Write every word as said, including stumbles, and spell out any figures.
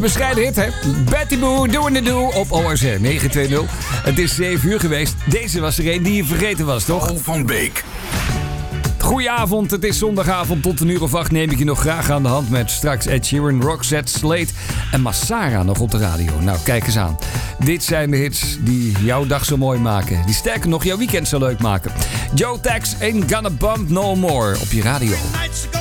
Bescheiden hit, hè? Betty Boo, Doing the Do op O R Z negen twee nul. Het is zeven uur geweest. Deze was er een die je vergeten was, toch? Paul van Beek. Goedenavond, het is zondagavond. Tot een uur of acht neem ik je nog graag aan de hand met straks Ed Sheeran, Roxette, Slate en Massara nog op de radio. Nou, kijk eens aan. Dit zijn de hits die jouw dag zo mooi maken. Die sterker nog jouw weekend zo leuk maken. Joe Tex, Ain't Gonna Bump No More op je radio.